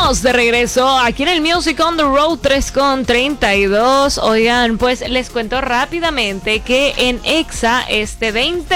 Estamos de regreso aquí en el Music on the Road 3:32. Oigan, pues les cuento rápidamente que en EXA este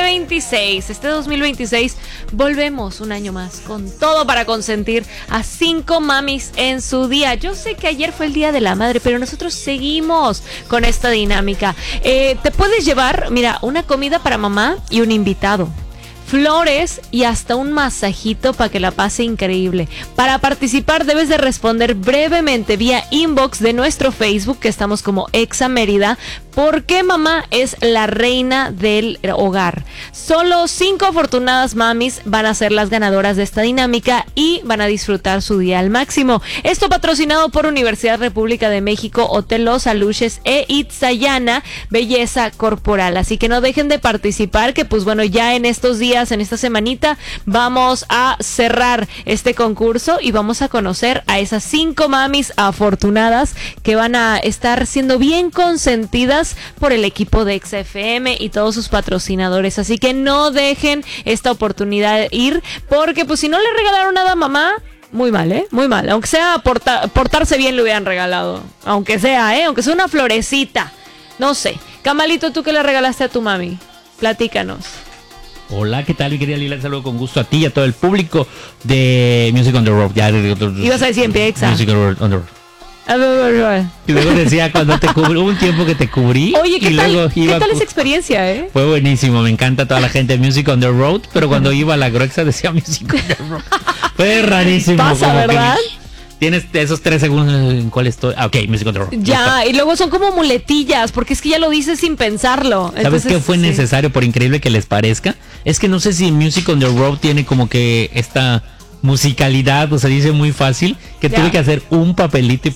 2026, volvemos un año más con todo para consentir a 5 mamis en su día. Yo sé que ayer fue el Día de la Madre, pero nosotros seguimos con esta dinámica. Te puedes llevar, mira, una comida para mamá y un invitado, flores y hasta un masajito para que la pase increíble. Para participar debes de responder brevemente vía inbox de nuestro Facebook, que estamos como Exa Mérida, ¿por qué mamá es la reina del hogar? Solo 5 afortunadas mamis van a ser las ganadoras de esta dinámica y van a disfrutar su día al máximo. Esto patrocinado por Universidad República de México, Hotel Los Aluches e Itzayana Belleza Corporal. Así que no dejen de participar, que pues bueno, ya en estos días, en esta semanita, vamos a cerrar este concurso y vamos a conocer a esas 5 mamis afortunadas que van a estar siendo bien consentidas por el equipo de XFM y todos sus patrocinadores. Así que no dejen esta oportunidad de ir, porque pues si no le regalaron nada a mamá, muy mal, muy mal. Aunque sea portarse bien, le hubieran regalado. Aunque sea una florecita. No sé. Camalito, ¿tú qué le regalaste a tu mami? Platícanos. Hola, ¿qué tal, mi querida Lila? Saludo con gusto a ti y a todo el público de Music on the Road. Ibas a decir en pie, Exa. Music on the Road. Y luego decía cuando te cubrí, hubo un tiempo que te cubrí. Oye, ¿qué tal esa experiencia, Fue buenísimo, me encanta toda la gente de Music on the Road, pero cuando iba a la Groexa decía Music on the Road. Fue rarísimo. Pasa, ¿verdad? Tienes esos 3 segundos en cuál estoy. Ok, Music on the Road. Ya, y luego son como muletillas, porque es que ya lo dices sin pensarlo. ¿Sabes qué fue necesario, por increíble que les parezca? Es que no sé si Music on the Road tiene como que esta musicalidad, o sea, dice muy fácil, que tuve que hacer un papelito y